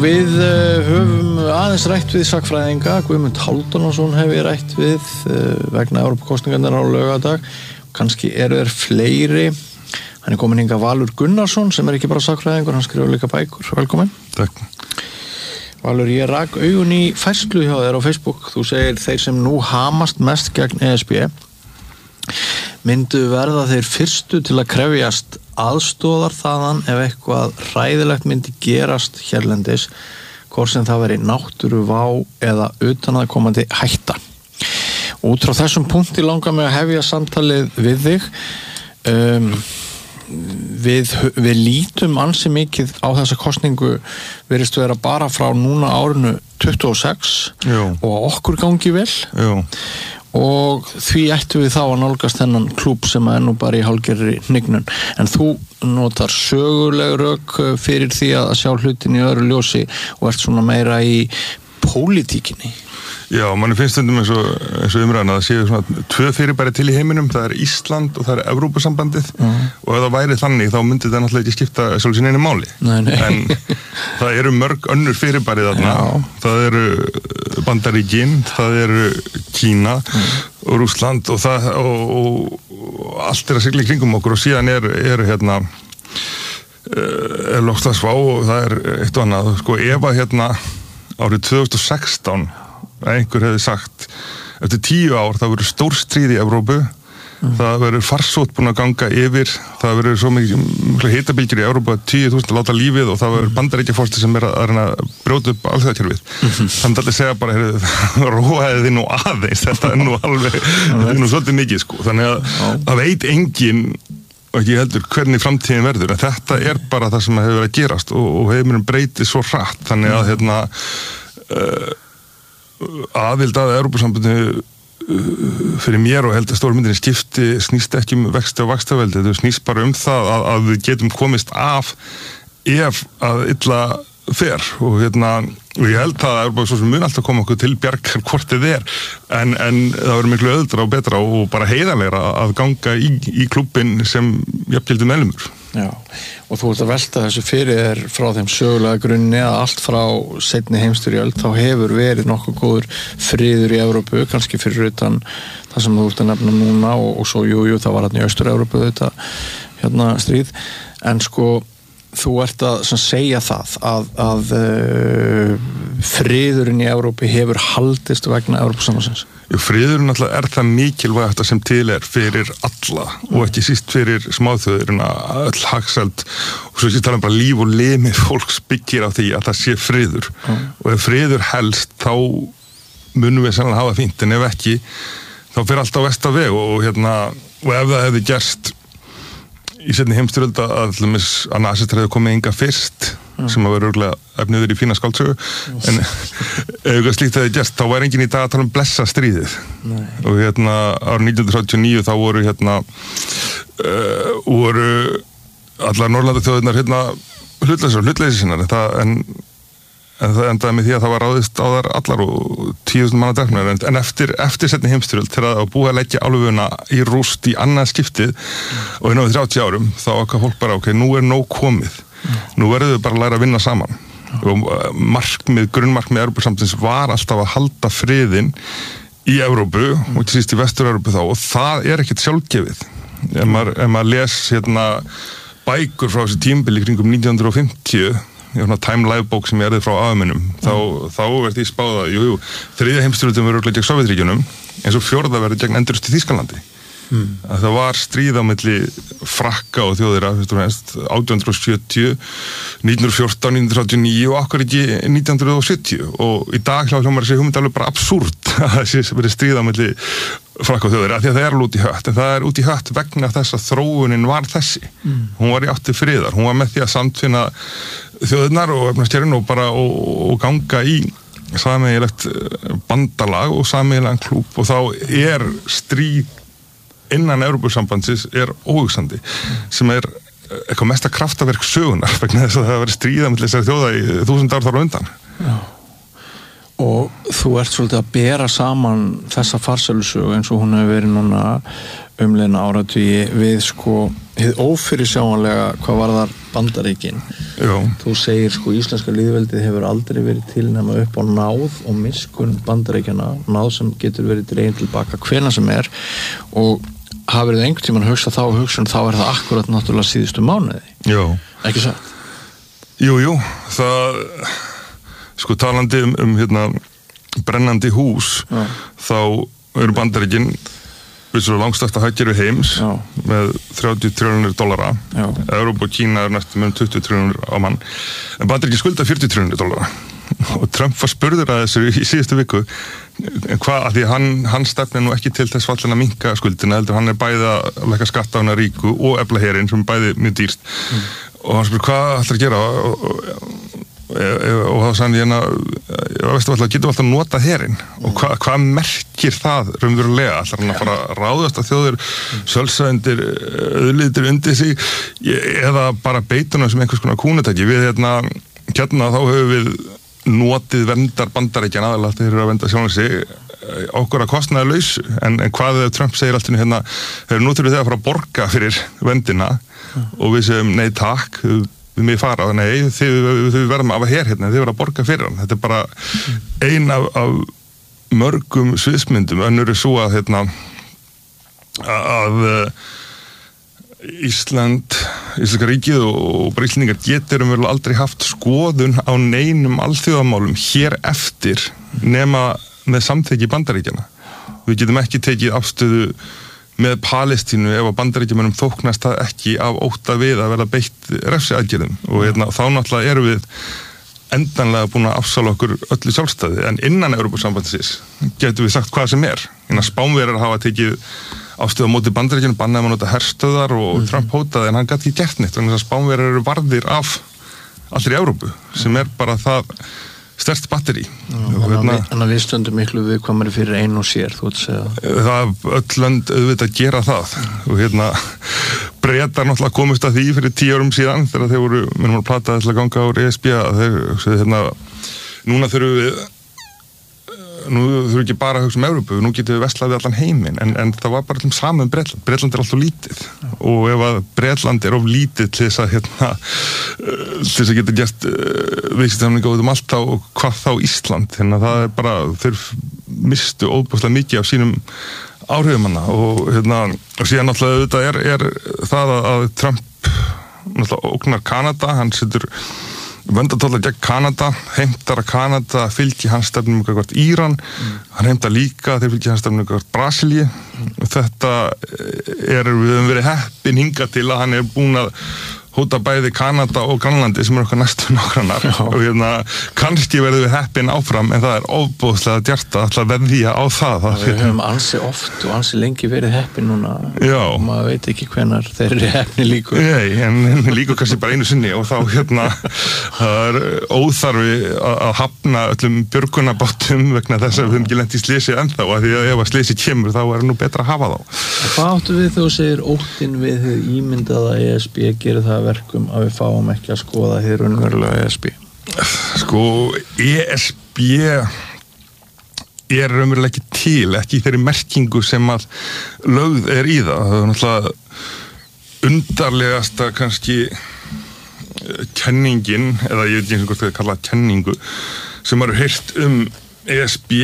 við höfum aðeins rætt við sakfræðinga. Guðmund Hálfdanarson hef ég rætt við vegna Evrópukosningarnar á laugardag. Kannski eru þeir fleiri. Hann komin hingað Valur Gunnarsson sem ekki bara sakfræðingur, hann skrifar líka bækur. Velkomin. Takk. Valur, ég rak augun í færslu hjá þér á Facebook. Þú segir þeir sem nú hamast mest gegn ESB myndu verða þeir fyrstu til að krefjast aðstoðar þaðan ef eitthvað hræðilegt myndi gerast hérlendis, hvort sem það veri náttúruvá eða utanaðkomandi hætta. Út frá þessum punkti langar mig að hefja samtalið við þig. Við lítum ansi mikið á þessa kosningu virðist vera bara frá núna árinu 26 og okkur gangi vel. Jú. Og því ættum við þá að nálgast þennan klúbb sem er nú bara í hálfgerðri hnignun. En þú notar söguleg rök fyrir því að sjá hlutin í öðru ljósi og ert svona meira í pólitíkinni. Já, manni finnst stundum eins og umræðan að það séu svona tvö fyrirbæri til í heiminum, það er Ísland og það er Evrópusambandið og ef það væri þannig þá myndi það náttúrulega ekki skipta sjálfsinn einu máli. Nei. En það eru mörg önnur fyrirbæri þarna. Já. Það eru Bandaríkin, það eru Kína og Rússland og allt að sigla í kringum okkur og síðan er loftslagsvá og það er eitt og annað. Sko, ef að árið 2016 að einhver hefði sagt eftir 10 ár það verður stórstríð í Evrópu, það verður farsótt búin að ganga yfir, það verður svo mikið hitabylgjur í Evrópu að 10.000 láta lífið og það verður Bandaríkjaforseti sem er að reyna að brjóta upp alþjóðakerfið. Þannig að segja bara, róaði þið nú aðeins, þetta er nú alveg, þetta er nú svolítið mikið sko. Þannig að það veit enginn og ekki heldur hvernig framtíðin verður, en þetta er bara það sem hefur verið að gerast og heimurinn breytir svo hratt, þannig að aðild að Evrópusambandinu fyrir mér og held að stórmyndinni skipti snýst ekki vexti og vaxtaveldi, þetta snýst bara það að við getum komist af ef að illa fer og ég held að Evrópa svo sem mun alltaf koma okkur til bjargar hvort þið en það verður miklu öðuldra og betra og bara heiðarlegra að ganga í klúbbin sem jafngildi meðlimur. Já, og þú ert að velta þessu fyrir þér frá þeim sögulega grunni að allt frá seinni heimsstyrjöld þá hefur verið nokkuð góður friður í Evrópu, kannski fyrir utan það sem þú ert að nefna núna og svo það var í Austur-Evrópu þetta stríð, en sko þú ert að segja það að friðurinn í Evrópu hefur haldist vegna Evrópusambandsins. Friðurinn náttúrulega er það mikilvægt sem til er fyrir alla og ekki síst fyrir smáþjóðirinn að öll hagsæld og svo ekki tala bara líf og limi fólks byggir á því að það sé friður og ef friður helst þá munum við sannlega hafa fínt en ef ekki þá fyrir allt á versta veg og ef það hefði gerst í seinni heimsstyrjöld að nasistar hefði komið hingað fyrst sem að vera örgulega efniður í fína skáldsögu en ef eitthvað slíkt hefði gerst þá væri enginn í dag að tala blessa stríðið. Nei. Og árið 1939 þá voru allar Norðurlandaþjóðirnar hlutleysi sinnar en það endaði með því að það var ráðist á þær allar og 10.000 manna drefnir en eftir seinni heimsstyrjöld þegar það var búið að leggja álfuna í rúst í annað skiptið og í náðu 30 árum þá okkar fólk bara nú er nóg komið, nú verðum við bara að læra að vinna saman og grunnmarkmið Evrópusambandsins var alltaf að halda friðinn í Evrópu og ekki síst í Vestur-Evrópu þá og það er ekkert sjálfgefið ef maður les bækur frá þessi tímabili kringum 1950 Time Life bók sem ég erði frá aðminum þá er því spáð að þriðja heimsstyrjöldin verður gegn Sovétríkjunum eins og fjórða verður gegn endurist í Þýskalandi að það var stríð á milli Frakka og Þjóðverja 1870, 1914, 1939 og akkur ekki 1970 og í dag hljómar þessi hugmynd alveg bara absúrt að það sé verið stríð á milli Frakka og Þjóðverja því að það er alveg út í hött en það er út í hött vegna þess að þróunin var þessi hún var í átt til friðar, hún var með því að samtvinna þjóðirnar og efnaskjörinn og ganga í sameiginlegt bandalag og sameiginlegan klúbb og þá er stríð innan Evrópusambandsins er óhugsandi sem er eitthvað mesta kraftaverk sögunar vegna þess að það verið stríða milli þessari þjóða í 1000 ár þar á undan. Já. Og þú ert svolítið að bera saman þessa farsælusögu eins og hún hefur verið núna umliðna áratugi við sko hið ófyrirsjáanlega hvað varðar Bandaríkin. Já. Þú segir sko íslenska lýðveldið hefur aldrei verið til nema upp á náð og miskunn Bandaríkjana, náð sem getur verið dregin tilbaka hvenær sem og hafið þið einhvern tímann hugsað þá og hugsun þá það akkurat náttúrulega síðustu mánuði. Já. Ekki satt? Jú, það sko talandi hérna brennandi hús. Já. Þá eru Bandaríkin vissulega langstærsta hagkerfi heims. Já. Með $30 triljónir. Evrópa og Kína næstum með 20 triljónir á mann. En Bandaríkin skulda $40 triljónir. Og Trump var spurður að þessu í síðustu viku hvað, af því hann stefnir nú ekki til þess fallin að minnka skuldina, heldur hann bæði að lækka skatta á hana ríku og efla herinn sem bæði mjög dýrt. Og hann spurði hvað ætlar að gera og þá sagði ég getum alltaf notað herinn og hvað merkir það raunverulega? Ætlar hann að fara að ráðast að þjóðir sölsæðindir auðlitir undir sig eða bara beituna sem einhvers konar kúnutæki? Við hérna þá höfum við notið verndar Bandaríkjanna aðalega þeir eru að vernda sjálfum sig okkur að kostnaði lausu en hvað ef Trump segir alltaf hérna nú þurfum þið að fara að borga fyrir verndina og við segjum nei takk við mig fara, nei þið verðum að hafa hérna, þið verðum að borga fyrir hann. Þetta bara ein af mörgum sviðsmyndum, önnur svo að Íslenska ríkið og bara Íslendingar getur aldrei haft skoðun á neinum alþjóðamálum hér eftir nema með samþykki Bandaríkjanna. Við getum ekki tekið afstöðu með Palestínu ef að Bandaríkjamönnum þóknast það ekki af ótta við að verða beitt refsiaðgerðum og þá náttúrulega erum við endanlega búin að afsala okkur öllu sjálfstæði en innan Evrópusambandsins getum við sagt hvað sem Spánverjar hafa tekið afstöðu á móti Bandaríkjunum, bannaði að nota herstöðar og Trump hótaði en hann gat ekki gert neitt þannig að Spánverjar eru varðir af allri Evrópu sem bara það sterkt batteri. Þannig að við stöndum miklu viðkvæmari fyrir einu og sér, þú veit að segja. Það öll lönd auðvitað gera það og Bretar náttúrulega komist að því fyrir 10 árum síðan þegar þeir voru, minnum að plata þess að ganga á ESB að þeir, núna þurfum ekki bara að hugsa Evrópu, nú getum við verslað við allan heiminn, en það var bara saman Bretland. Bretland alltaf lítið og ef að Bretland of lítið til þess að geta gert viðskiptasamninga út allt og hvað þá Ísland, þannig að það bara, þeir mistu óbúslega mikið af sínum áhrifumanna og síðan náttúrulega þetta það að Trump náttúrulega ógnar Kanada, hann setur vöndatólla gegn Kanada, heimtar að Kanada fylgi hans stefnum hvert Íran, hann heimtar líka þeir fylgi hans stefnum hvert Brasilíu og þetta við höfum verið heppin hingað til að hann búin að hóta bæði Kanada og Grænlandi sem okkar næstu nágrannar og kannski verðum við heppin áfram en það ofboðslega djarft að alltaf veðja á það. Við höfum ansi oft og ansi lengi verið heppin núna og maður veit ekki hvenar þeir eru heppni líkur. Nei, en líkur kannski bara einu sinni og þá það óþarfi að hafna öllum björgunarbátum vegna þess að við höfum ekki lent í slysi ennþá af því að ef að slysi kemur þá nú betra að hafa þá. Hvað áttu við þegar þú segir óttinn við ímyndaða ESB gerir það verkum að við fáum ekki að skoða hér raunverulega ESB? Sko, ESB raunverulega ekki til, ekki í þeirri merkingu sem að lögð í það. Það náttúrulega undarlegasta kannski kenningin, eða ég veit ekki hvort það kalla kenningu, sem maður heyrt ESB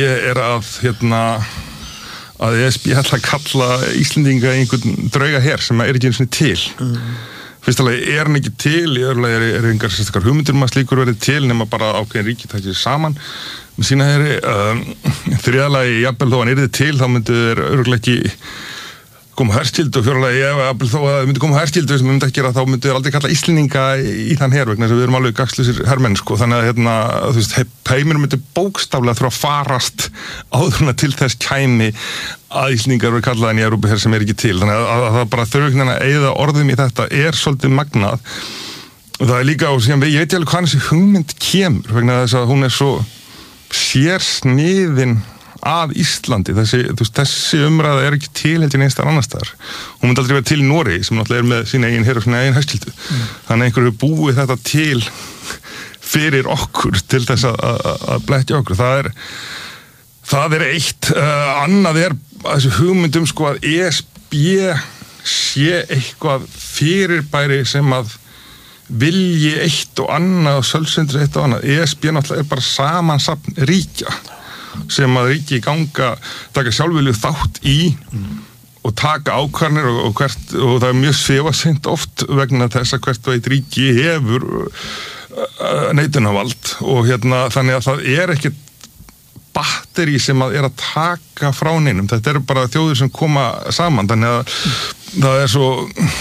að ESB ætla að kalla Íslendinga einhvern drauga her sem ekki einu sinni til. Fyrst alveg hann ekki til, í öðru lagi engar sérstakar hugmyndir að slíkur verið til nema bara ákveðin ríki tækir saman með sína þriðalagi jafnvel þó hann yrði til þá myndu þeir örugglega ekki koma herskildu og fjóralagi jafnvel þó að það myndi koma herskildu sem við myndi ekki gera þá myndu þeir aldrei kalla Íslendinga í þann her vegna þess að við erum alveg gagnslausir hermenn þannig að heimur myndi bókstaflega þurfa að farast áðurna til þess kæmi að Íslendingar verið kallaðan í Evrópu sem ekki til þannig að það bara þurfa að eyða orðum í þetta svolítið magnað og það líka og síðan ég veit alveg hvað þessi hugmynd kemur vegna þess að hún svo sérsniðin að Íslandi, þessi umræða ekki til heldur einstakar annars staðar. Hún myndi aldrei vera til í Noregi sem náttúrulega með sína eigin her og sína eigin herskildu. Þannig að einhverju búið þetta til fyrir okkur til þess að blekkja okkur. Það er eitt. Annað þessu hugmyndum sko að ESB sé eitthvað fyrirbæri sem að vilji eitt og annað og sölsindri eitt og annað. ESB náttúrulega bara samansafn ríkja sem að ríki taka sjálfvilju þátt í og taka ákvarðanir og það er mjög svifaseint oft vegna þess að hvert og eitt ríki hefur neitunarvald og þannig að það er ekkert batteri sem að taka frá neinum. Þetta eru bara þjóðir sem koma saman, þannig að það er svo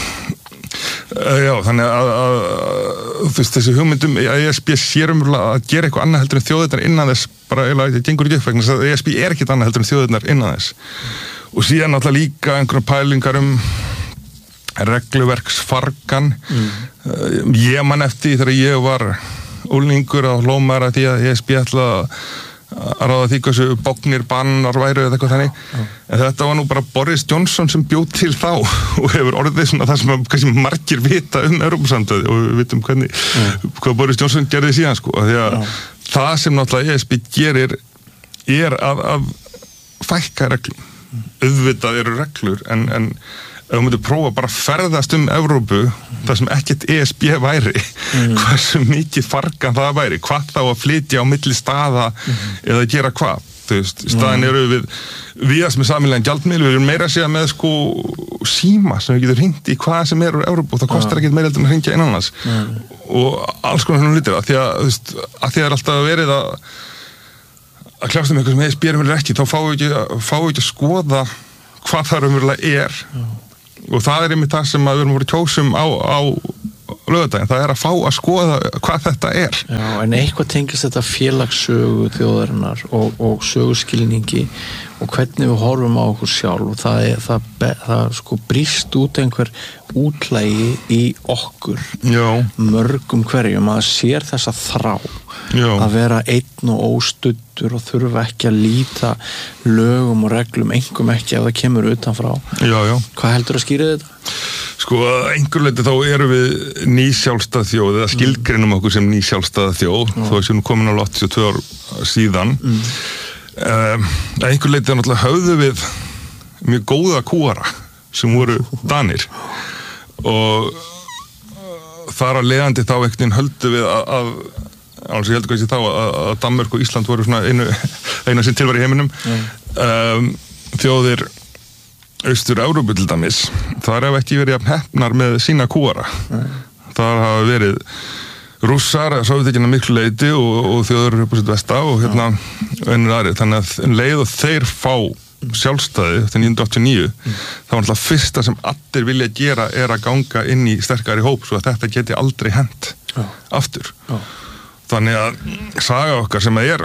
þannig að þú veist, þessi hugmyndum ESB sér að gera eitthvað annað heldur en þjóðirnar innan þess, bara það gengur ekki upp vegna þess að ESB er ekkert annað heldur en þjóðirnar innan þess. Og síðan náttúrulega líka einhverjum pælingar regluverksfargan. Ég man eftir þegar ég var úlningur á hlómaður að því að ESB ætla að ráða því hversu bóknir bannar væru eða eitthvað þannig. En þetta var nú bara Boris Johnson sem bjóð til þá og hefur orðið svona það sem kannski margir vita Evrópusambandið og við vitum hvað Boris Johnson gerði síðan sko. Því að það sem náttúrulega ESB gerir að fækka reglum. Auðvitað eru reglur en ef þú myndir prófa bara að ferðast Evrópu þar sem ekkert ESB væri hversu mikið fargan það væri, hvað þá að flytja á milli staða eða gera hvað, þú veist, staðin eru við sem er sameiginlegan gjaldmiðil, við erum meira að segja með sko síma sem við getum hringt í hvað sem er úr Evrópu og það kostar ekkert meira en að hringja innanlands og alls konar svona hlutir að því að það er alltaf verið að kljást eitthvað sem ESB ekki, þá fáum við ekki að skoða hvað það raunverulega og það er einmitt það sem við erum voru kjósum á laugardaginn, það er að fá að skoða hvað þetta er. Já, en eitthvað tengist þetta félagssögu þjóðarinnar og söguskilningi og hvernig við horfum á okkur sjálf og það sko brýst út einhver útlægi í okkur mörgum hverjum að sér þessa þrá að vera einn og óstuddur og þurfa ekki að líta lögum og reglum, einhverjum ekki ef það kemur utanfrá. Hvað heldur að skýra þetta? Sko að einhver leiti þá erum við nýsjálfstæð þjóð eða skilgreinum okkur sem nýsjálfstæð þjóð þó að séum komin á 82 ár síðan. Einhver leiti þá náttúrulega höfðu við mjög góða kúara sem voru Danir og þar að leiðandi þá ekkert höldu við að alveg ég heldur kannski þá að Danmörk og Ísland voru svona eina sem tilvar í heiminum. Þjóðir Austur-Evrópu til dæmis, þar hafa ekki verið jafn heppnar með sína kúara. Þar hafa verið Rússar, Sovétríkin að miklu leyti og þjóður upp á sitt vesta og önnur aðri. Þannig að leið og þeir fá sjálfstæði eftir 1989, þá var alltaf fyrsta sem allir vilja gera er að ganga inn í sterkari hóp svo að þetta geti aldrei hent aftur. Þannig að saga okkar sem er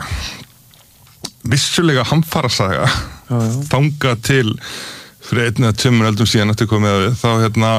vissulega hamfarasaga þangað til fyrir 1 eða 2 öldum síðan eftir komið við þá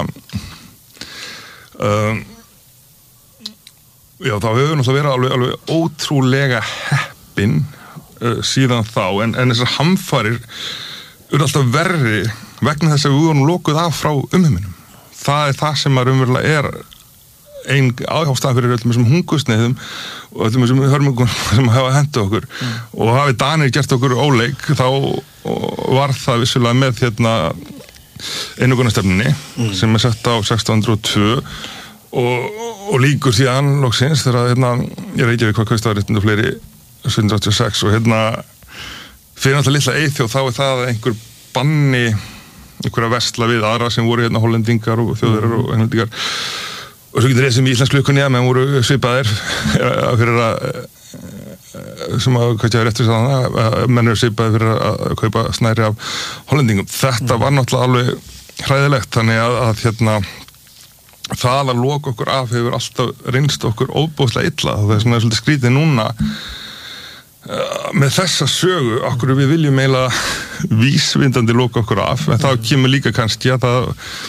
þá hefur náttúrulega verið alveg ótrúlega heppin síðan þá en þessar hamfarir eru alltaf verri vegna þess að við vorum lokuð af frá umheiminum. Það er það sem að raunverulega er ein ástæðan fyrir öllum þessum hungursneiðum og öllum þessum hörmungum sem hafa hentu okkur og hafi Danir gert okkur óleik þá var það vissulega með einokunarstefnunni sem er sett á 1602 og líkur síðan loksins þegar ég veit ekki hvað kaustaðaréttindi og fleiri 1786 og fyrir náttúrulega litla Eyþjóð þá er það að einhver banni einhverja versla við aðra sem voru hollendingar og þjóðverjar og englendingar og svo getur þessum í íslensklukkunni að menn voru svipaðir fyrir að sem að hvað ég er eftir að menn eru svipaðir fyrir að kaupa snæri af hollendingum. Þetta var náttúrulega alveg hræðilegt þannig að það að loka okkur af hefur alltaf reynst okkur óbúslega illa og það er svona svolítið skrítið núna með þessa sögu okkur við viljum eiginlega vísvindandi loka okkur af en þá kemur líka kannski að það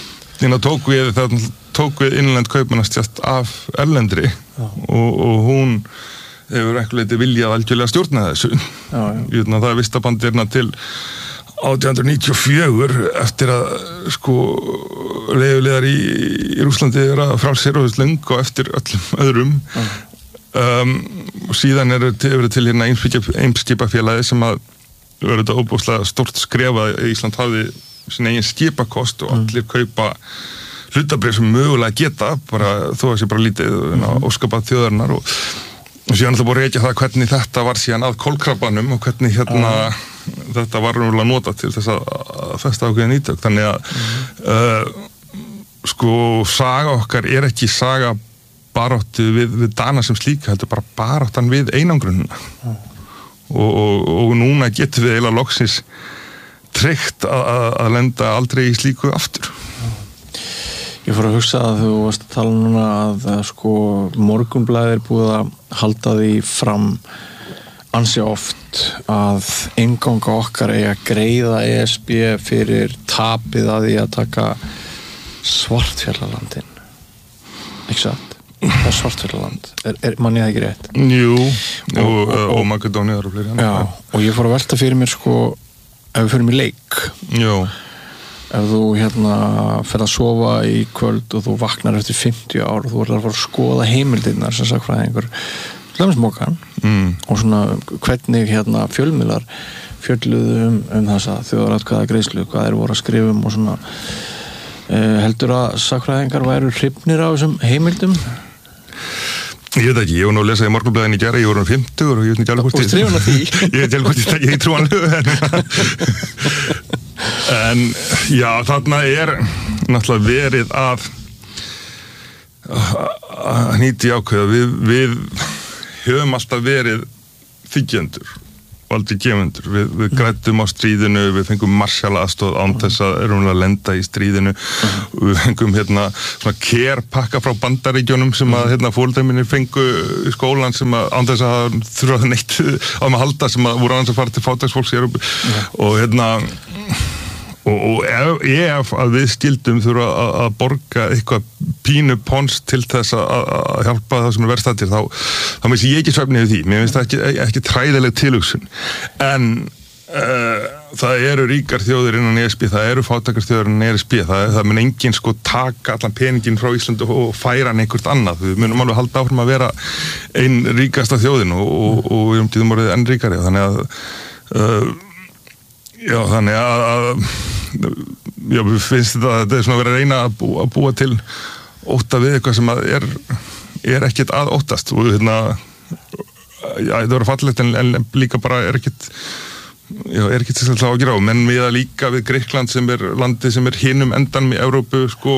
tók við innlend kaupmannastjætt af erlendri og hún hefur einhver leiti viljað algjörlega stjórna þessu. Það er vistabandirna til 1894 eftir að leigulegar í Rússlandi eru að frálsir og löngu og eftir öllum öðrum Síðan eru til hérna Eimskipafélagi sem að verður þetta óbúslega stórt skref að Ísland hafi sin eigin skipakost og allir kaupa hlutabréf sem mögulega geta, bara þó að sé bara lítið óskapað þjóðarinnar og síðan það búið að rekja það hvernig þetta var síðan að kolkrabbanum og hvernig hérna þetta var raunverulega notað til þess að festa ákveðin ítök, þannig að sko saga okkar ekki saga baráttu við Dana sem slíka, heldur bara baráttan við einangrunina og núna getum við eiginlega loksins tryggt að lenda aldrei í slíku aftur. Ég fór að hugsa að þú varst að tala núna að sko Morgunblaðið búið að halda því fram ansi oft að innganga okkar að greiða ESB fyrir tapið að því að taka Svartfjallalandin. Ekki satt? Það Svartfjallaland. Man ég það ekki rétt? Jú, og Makedóniðar og fleiri. Já, og ég fór að velta fyrir mér sko ef við fyrir mér leik. Jú. Ef þú fer að sofa í kvöld og þú vaknar eftir 50 ár og þú ætlar að fara að skoða heimildirnar sem sakfræðingur Glemsmokan og svona hvernig fjölmiðlar fjölluðu þessa þjóðaratkvæðagreiðslu, hvað þeir voru að skrifa og svona heldur að sakfræðingar væru hrifnir á þessum heimildum? Ég veit ekki, ég var nú að lesa í Morgunblaðinu í gær, ég voru 50 og ég veit ekki alveg hvort ég strifun að því ég veit ekki hvort ég trú alveg en já, þarna náttúrulega verið að hnýta í ákveða við höfum alltaf verið þiggjendur og aldrei gefundur, við græddum á stríðinu, við fengum Marshall-aðstoð án þess að lenda í stríðinu við fengum svona care-pakka frá Bandaríkjunum sem að foreldrar mínir fengu í skólan sem að án þess að þurfa neitt á að halda sem að voru annars að fara til fátæksfólks í Evrópu og ef að við skildum þurfa að borga eitthvað pínu pons til þess að hjálpa það sem verst þattir, þá minnst ég ekki svefni yfir því, mér finnst það ekki træðileg tilhugsun, en það eru ríkar þjóðir innan ESB, það eru fátækar þjóðir innan ESB, það mun enginn sko taka allan peningin frá Íslandu og færa hann einhvert annað, við munum alveg halda áfram að vera ein ríkasta þjóðin og við tíðum orðið enn ríkari, þannig að já, við finnst þetta svona að vera að reyna að búa til ótta við eitthvað sem er ekkert að óttast og þetta verður fallegt en líka bara er ekkert sérstaklega að gera á, menn við að líka við Grikkland sem landi sem hinum endan í Evrópu sko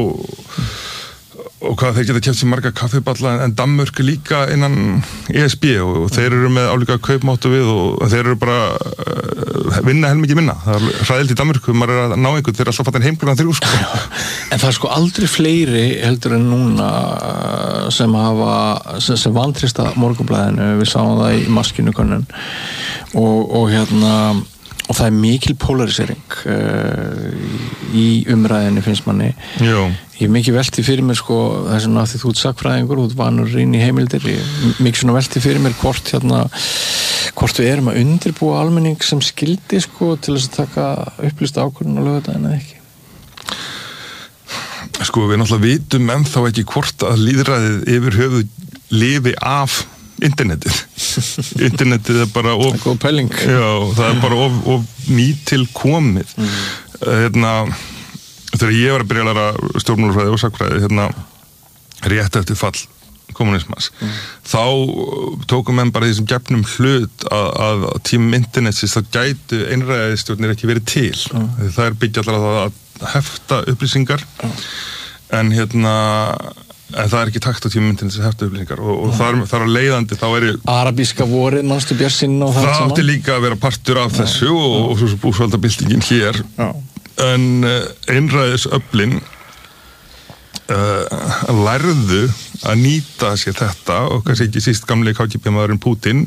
og hvað þeir geta keypt sér marga kaffiballa en Danmörk líka innan ESB og þeir eru með álíka kaupmáttu við og þeir eru bara vinna helmikið minna, það er hræðilegt í Danmörk maður að ná einhvern, þeir eru alltaf fattin heim klukkan 3 sko. En það er sko aldrei fleiri heldur en núna sem vantrista Morgunblaðinu, við sáum það í Maskinukönnun og það er mikil polarisering í umræðinni finnst manni. Jú. Ég er mikið velti fyrir mér sko þess að því þú ert sakfræðingur, þú ert vanur inn í heimildir, mikið svona velti fyrir mér hvort við erum að undirbúa almenning sem skildi sko til þess að taka upplýsta ákvörðun á laugardaginn eða ekki. Sko við náttúrulega vitum ennþá ekki hvort að lýðræðið yfir höfuð lifi af internetið. Internetið er bara það er góð pæling. Já, það er bara of nýtil komið. Þegar ég var að byrja að læra stjórnmálafræði og sakfræði rétt eftir fall kommunismans þá tókum menn bara því sem gefnum hlut að tímum internetsins þá gætu einræðisstjórnir ekki verið til það er byggja allar að hefta upplýsingar en það er ekki takt á tímum internetsins að hefta upplýsingar og þar á leiðandi þá Arabíska vorið, manstu Björnsinn og það átti líka að vera partur af þessu og svo búsvaldabyltingin hér en einræðisöflin lærðu að nýta sér þetta og kannski ekki síst gamli KGB-maðurinn Putin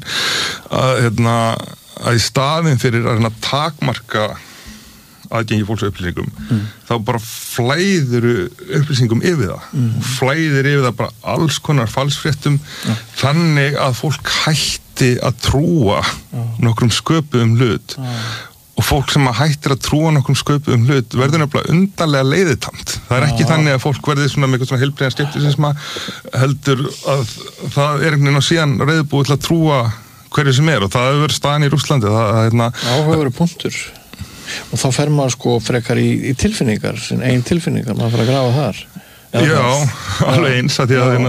að í staðinn fyrir að takmarka aðgengi fólks á upplýsingum þá bara flæðir upplýsingum yfir það flæðir yfir það bara alls konar falsfréttum þannig að fólk hætti að trúa nokkrum sköpuðum hlut og fólk sem hættir að trúa nokkrum sköpuðum hlut verður nefnilega undarlega leiðitamt. Það ekki þannig að fólk verði svona með eitthvað svona heilbrigðan skeptisisma, heldur að það einhvern veginn á síðan reiðubúið til að trúa hverju sem og það hefur verið staðan í Rússlandi. Áhugaverður punktur. Og þá fer maður sko frekar í tilfinningar, sin eigin tilfinningar, maður fer að grafa þar. Já, alveg eins að því að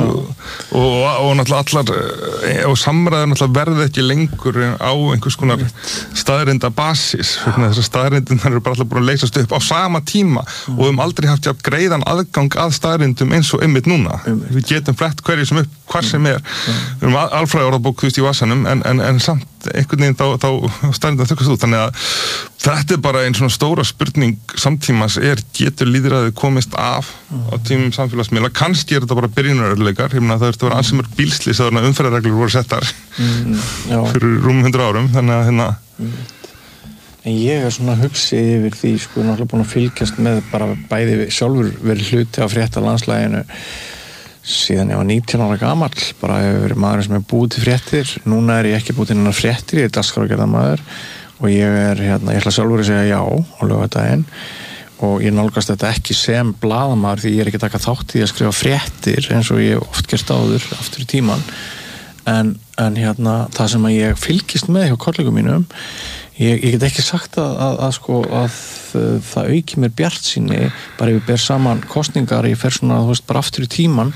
og náttúrulega allar og samræður náttúrulega verði ekki lengur á einhvers konar staðreynda basis, þessar staðreyndunar eru bara alltaf búin að leysast upp á sama tíma og aldrei haft jafn greiðan aðgang að staðreyndum eins og einmitt núna. Við getum flett hverju sem upp, hvar sem við erum alfræðiorðabók í vasanum en samt einhvern veginn þá staðreyndan þurrkast út, þannig að þetta bara einn svona stóra spurning samtímas getur lýðræðið komist af á tímum samfélagsmiðla, kannski þetta bara byrjunarörleikar, það þurfti að vera ansi mörg bílslys að umferðarreglur voru settar fyrir rúmum 100 árum, þannig að En ég svona hugsi yfir því, náttúrulega búin að fylgjast með bara bæði sjálfur verið hluti á fréttalandslæginu síðan ég var 19 ára gamall, bara hefur verið maður sem búið til fréttir, núna ég ekki búið til hennar fréttir, ég dagskrárgerðarmaður og ég ætla sjálfur að segja já á laugardaginn og ég nálgast þetta ekki sem blaðamaður því ég ekki taka þátt í að skrifa fréttir eins og ég oft gert áður aftur í tíman en það sem að ég fylgist með hjá kollegum mínum ég get ekki sagt að það auki mér bjartsýni bara ef við ber saman kosningar ég fer svona bara aftur í tíman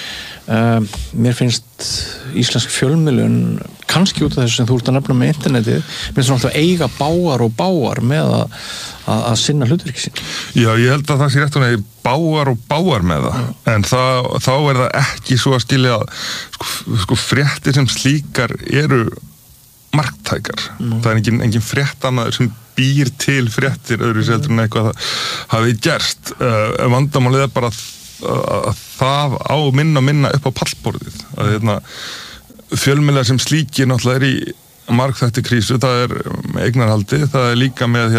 mér finnst íslensk fjölmiðlun kannski út af þessu sem þú ert að nefna með internetið mér finnst svona alltaf eiga báar með að sinna hlutverki sín. Já, ég held að það sé rétt hún báar með það en þá það ekki svo að skilja sko fréttir sem slíkar eru marktækar. Það engin fréttamaður sem býr til fréttir öðru seldur en eitthvað það hafi gerst. Vandamálið bara að það á minna upp á pallborðið. Fjölmiðlar sem slíkir náttúrulega í margþætti krísu, það eignarhaldi, það líka með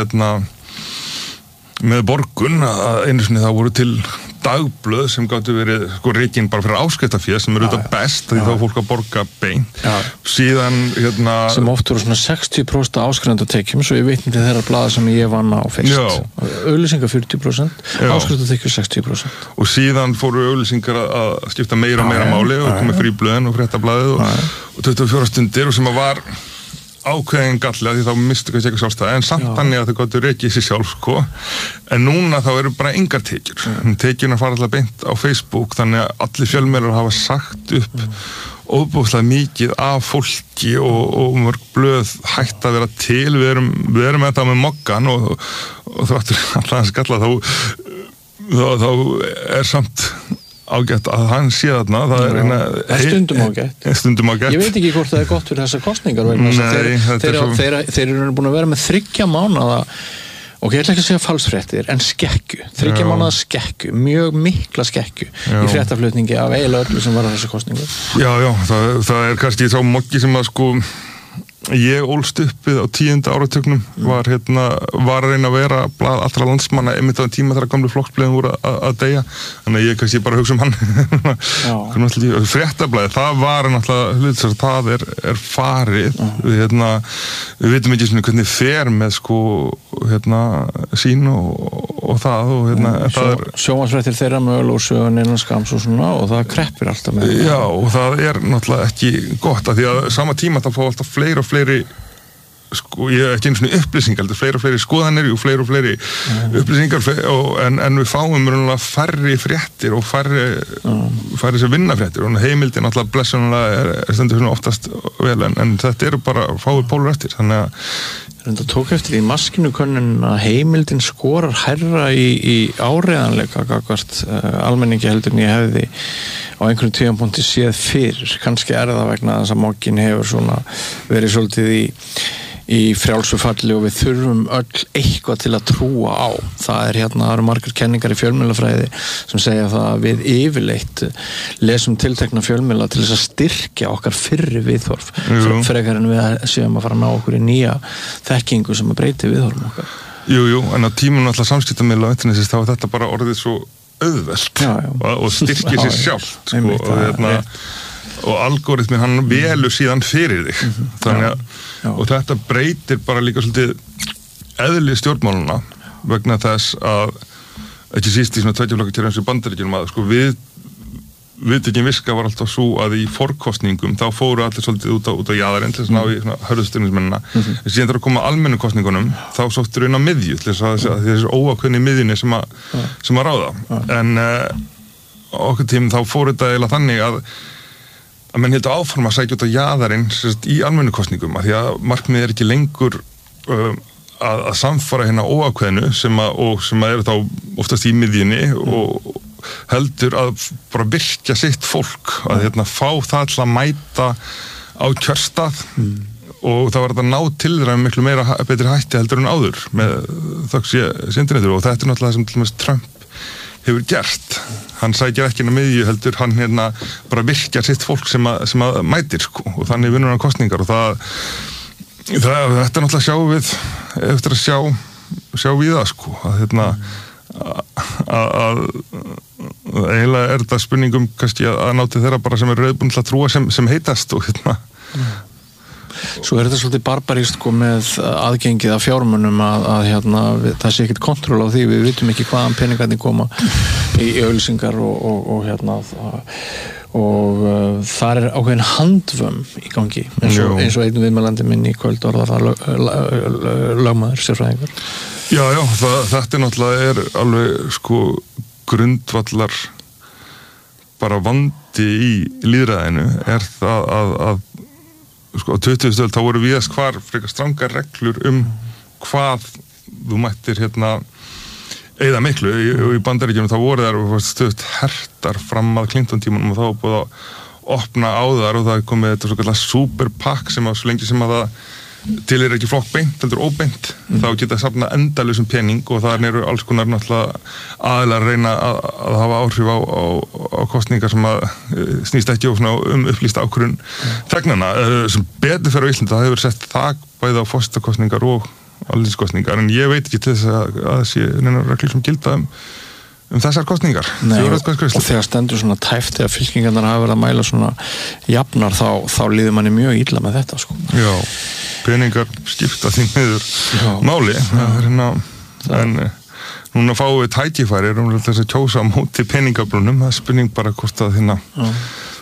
borgun að einu sinni þá voru til dagblöð sem gátu verið rekin bara fyrir áskriftafé sem eru auðvitað best því þá fólk að borga beint síðan sem oft voru svona 60% áskrifendatekjum svo ég vitni til þeirra blaða sem ég vann á fyrst auglýsingar 40% áskrifendatekjur 60% og síðan fóru auglýsingar að skipta meira og meira máli og komið fríblöðin og fréttablaðið og 24 stundir og sem að var ákveðin gallega því þá mistu kannski ekki sjálfstæði en samt þannig að þau gáttu rekið sér sjálf en núna þá eru bara engar tekjurnar fara alltaf beint á Facebook þannig að allir fjölmiðlar hafa sagt upp óbúslega mikið af fólki og mörg blöð hætt að vera til við erum með þetta með mokkan og þáttur alltaf að skalla þá samt ágætt að hann sé þarna það stundum ágætt ég veit ekki hvort það gott fyrir þessar kostningar þeir eru búin að vera með 3 mánaða og ég ætla ekki að segja falsfréttir en skekkju, 3 mánaða skekkju mjög mikla skekkju í fréttaflutningi af eiginlega öllu sem var á þessu kostningu það kannski sá mokki sem að ég ólst uppið á 10. áratugnum var að reyna að vera blað allra landsmanna einmitt á tíma þegar gamlu flokksblöðin voru að deyja þannig að ég kannski bara hugsa hann fréttablaði, það var náttúrulega það er farið við veitum ekki hvernig fer með sín og það og sjónvarpsfréttir þeirra mögulega úr sögun innan skams og svona og það kreppir alltaf með já og það náttúrulega ekki gott að því að sama tíma þá fá alltaf fleiri og fleiri ég ekki einu svona upplýsingar fleiri og fleiri skoðanir og fleiri upplýsingar en við fáum færri fréttir og færri sem vinna fréttir og heimildin alltaf blessunlega stendur oftast vel en þetta eru bara fáir pólur eftir þannig að það tók eftir í maskinukönnun að heimildin skorar hærra í áreiðanleika gagnvart almenningi heldur en ég hefði á einhverjum tímapunkti séð fyrir kannski það vegna þess að mokkin hefur svona verið svolítið í frjálsu falli og við þurfum öll eitthvað til að trúa á það eru margar kenningar í fjölmiðlafræði sem segja það að við yfirleitt lesum tiltekna fjölmiðla til þess að styrkja okkar fyrri viðhorf frekar en við séum að fara að ná okkur í nýja þekkingu sem að breyti viðhorfum okkar Jú, en á tímum alltaf samskiptamiðla á internetins þá þetta bara orðið svo auðvelt og styrkir sér sjálft og algoritminn hann velur síðan fyrir þig þannig að og þetta breytir bara líka svolítið eðli stjórnmáluna vegna þess að ekki síst í svona tveggjarflokkakerfi eins og í Bandaríkjunum að sko viðtekin viska var alltaf svo að í forkostningum þá fóru allir svolítið út á jaðarinn til þess að ná í svona hörðustyrningsmennina síðan þegar að koma almennu kostningunum þá sóttur inn á miðju til þess að þessi óákveðni miðjunni sem að ráða en okkur tím þá fóru þetta eiginlega þannig að menn heldur áforma að sækja út á jaðarinn í almennu kostningum að því að markmið ekki lengur að samfara hérna óákveðnu sem að eru þá oftast í miðjunni og heldur að bara virkja sitt fólk að hérna fá það til að mæta á kjörstað og það var þetta ná til þeirra miklu meira betri hætti heldur en áður með þöggs internetur og þetta náttúrulega það sem til dæmis Trump hefur gert hann sækir ekki inn á miðju heldur hann hérna bara virkjar sitt fólk sem að mætir sko og þannig vinnur hann kosningar og þetta er náttúrulega sjá við eftir að sjá við það sko að hérna að eiginlega þetta spurningum kannski að ná til þeirra bara sem eru reiðbúin til að trúa sem heitast og hérna Svo þetta svolítið barbaríst sko með aðgengið af fjármunum að hérna það sé ekkert kontról á því við vitum ekki hvaðan peningarnir koma í auglýsingar og hérna og þar ákveðin handvömm í gangi eins og einn viðmælandi minn í kvöld orðar það lögmaður sérfræðingur Já, þetta náttúrulega alveg sko grundvallar bara vandi í lýðræðinu það að sko á 20. öld þá voru víðast hvar frekar strangar reglur hvað þú mættir hérna eyða miklu og í Bandaríkjunum þá voru þær stöðugt hertar fram að Clinton-tímanum og þá var búið að opna á þar og það komið þetta svo kallar super PAC sem að svo lengi sem að það til ekki flokkbeint, heldur óbeint þá geta safna endalausum pening og það eru alls konar náttúrulega aðilega að reyna að hafa áhrif á kostningar sem að snýst ekki upplýsta ákvörðun þegnana sem betur fyrir á Íslandi það hefur sett þak bæði á forsetakostningar og alþingiskostningar en ég veit ekki til þess að það sé neina reglur sem gilda þessar kostningar og þegar stendur svona tæft þegar fylkingarnar hafa verið að mæla svona jafnar þá líður manni mjög illa með þetta sko. Já, peningar skipta því miður máli en núna fáum við tækifæri þess að kjósa á móti peningabrúnum það er spurning bara hvort að